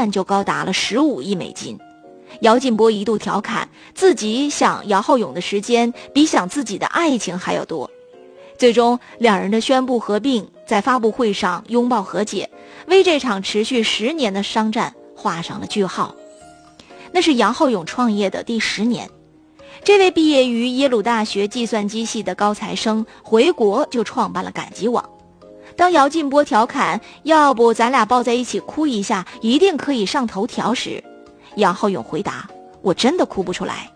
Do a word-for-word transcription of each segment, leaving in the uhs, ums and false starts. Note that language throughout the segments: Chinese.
算就高达了十五亿美金。姚劲波一度调侃自己想姚浩勇的时间比想自己的爱情还要多。最终两人的宣布合并，在发布会上拥抱和解，为这场持续十年的商战画上了句号。那是姚浩勇创业的第十年，这位毕业于耶鲁大学计算机系的高材生回国就创办了赶集网。当姚劲波调侃要不咱俩抱在一起哭一下一定可以上头条时，姚浩勇回答我真的哭不出来。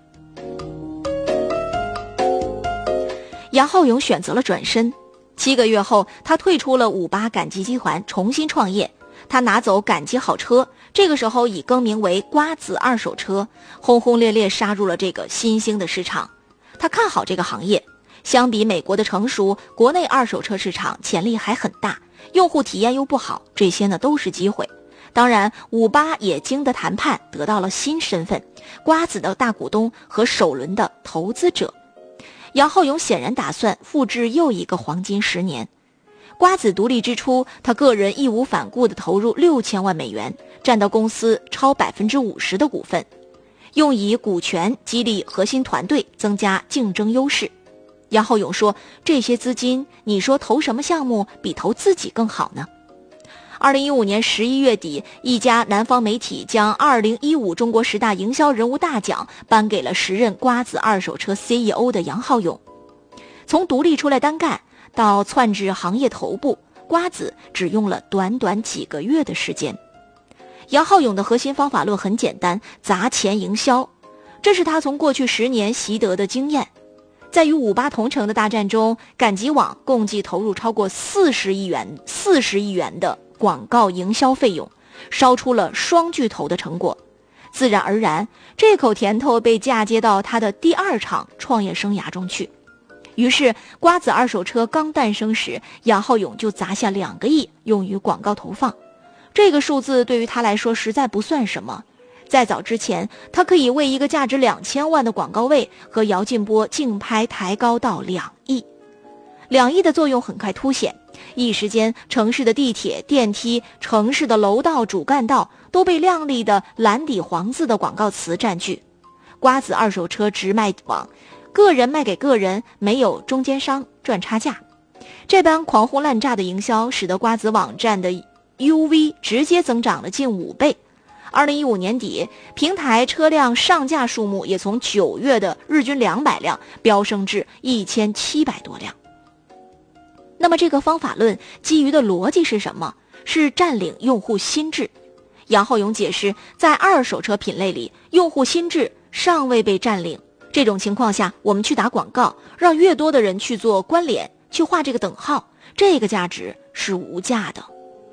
姚浩勇选择了转身，七个月后他退出了五八赶集集团，重新创业。他拿走赶集好车，这个时候已更名为瓜子二手车，轰轰烈烈杀入了这个新兴的市场。他看好这个行业，相比美国的成熟，国内二手车市场潜力还很大，用户体验又不好，这些呢都是机会。当然五八也经得谈判得到了新身份，瓜子的大股东和首轮的投资者。姚浩勇显然打算复制又一个黄金十年。瓜子独立之初，他个人义无反顾地投入六千万美元，占到公司超百分之五十的股份，用以股权激励核心团队，增加竞争优势。姚浩勇说，这些资金你说投什么项目比投自己更好呢？二零一五年十一月底，一家南方媒体将二零一五中国十大营销人物大奖颁给了时任瓜子二手车 C E O 的杨浩勇。从独立出来单干到窜至行业头部，瓜子只用了短短几个月的时间。杨浩勇的核心方法论很简单，砸钱营销，这是他从过去十年习得的经验。在与五八同城的大战中，赶集网共计投入超过四十亿元四十亿元的广告营销费用，烧出了双巨头的成果。自然而然，这口甜头被嫁接到他的第二场创业生涯中去。于是瓜子二手车刚诞生时，杨浩勇就砸下两个亿用于广告投放。这个数字对于他来说实在不算什么，在早之前他可以为一个价值两千万的广告位和姚劲波竞拍抬高到两亿。两亿的作用很快凸显，一时间城市的地铁、电梯、城市的楼道、主干道都被亮丽的蓝底黄字的广告词占据。瓜子二手车直卖网，个人卖给个人，没有中间商赚差价。这般狂轰滥炸的营销使得瓜子网站的 U V 直接增长了近五倍。二零一五年底，平台车辆上架数目也从九月的日均两百辆飙升至一千七百多辆。那么这个方法论基于的逻辑是什么？是占领用户心智。杨浩勇解释，在二手车品类里，用户心智尚未被占领，这种情况下，我们去打广告，让越多的人去做关联，去画这个等号，这个价值是无价的。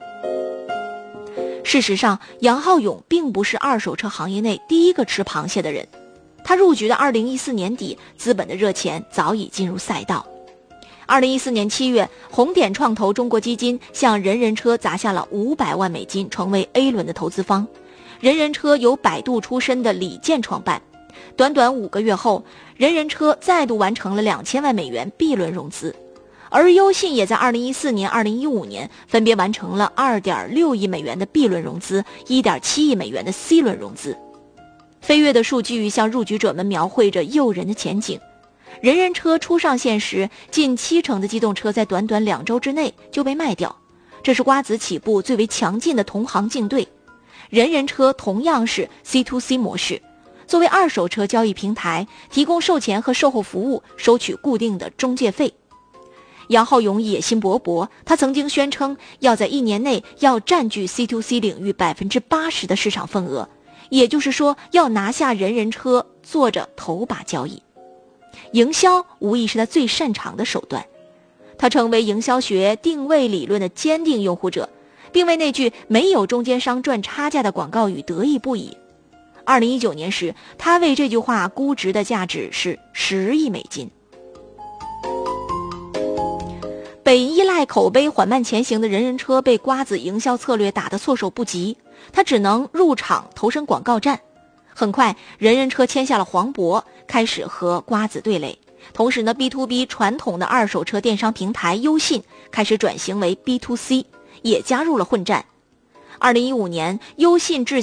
事实上，杨浩勇并不是二手车行业内第一个吃螃蟹的人。他入局的二零一四年底，资本的热钱早已进入赛道。二零一四年七月，红点创投中国基金向人人车砸下了五百万美金，成为 A 轮的投资方。人人车由百度出身的李健创办。短短五个月后，人人车再度完成了两千万美元 B 轮融资，而优信也在二零一四年、二零一五年分别完成了二点六亿美元的 B 轮融资、一点七亿美元的 C 轮融资。飞跃的数据向入局者们描绘着诱人的前景。人人车初上线时，近七成的机动车在短短两周之内就被卖掉，这是瓜子起步最为强劲的同行竞对。人人车同样是 C to C 模式，作为二手车交易平台，提供售前和售后服务，收取固定的中介费。杨浩勇野心勃勃，他曾经宣称要在一年内要占据 C to C 领域 百分之八十 的市场份额，也就是说要拿下人人车，做着头把交易。营销无疑是他最擅长的手段，他成为营销学定位理论的坚定拥护者，并为那句没有中间商赚差价的广告语得意不已。二零一九年时，他为这句话估值的价值是十亿美金。本依赖口碑缓慢前行的人人车被瓜子营销策略打得措手不及，他只能入场投身广告战。很快，人人车签下了黄渤，开始和瓜子对垒。同时呢 B to B 传统的二手车电商平台优信开始转型为 B to C， 也加入了混战。二零一五年，优信智